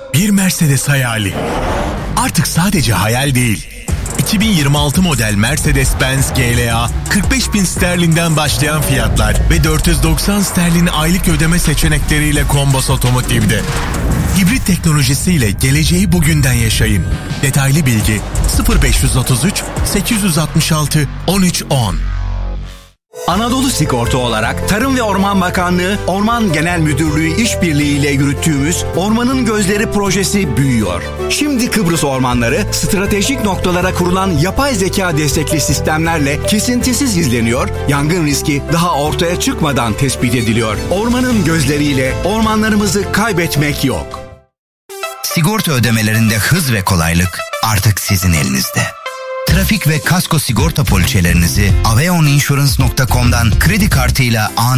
Bir Mercedes hayali. Artık sadece hayal değil. 2026 model Mercedes-Benz GLA 45.000 sterlinden başlayan fiyatlar ve 490 sterlin aylık ödeme seçenekleriyle Kombos Otomotiv'de. Hibrit teknolojisiyle geleceği bugünden yaşayın. Detaylı bilgi 0533 866 1310. Anadolu Sigorta olarak Tarım ve Orman Bakanlığı, Orman Genel Müdürlüğü işbirliğiyle yürüttüğümüz Ormanın Gözleri projesi büyüyor. Şimdi Kıbrıs ormanları stratejik noktalara kurulan yapay zeka destekli sistemlerle kesintisiz izleniyor, yangın riski daha ortaya çıkmadan tespit ediliyor. Ormanın gözleriyle ormanlarımızı kaybetmek yok. Sigorta ödemelerinde hız ve kolaylık artık sizin elinizde. Trafik ve kasko sigorta poliçelerinizi aveoninsurance.com'dan kredi kartıyla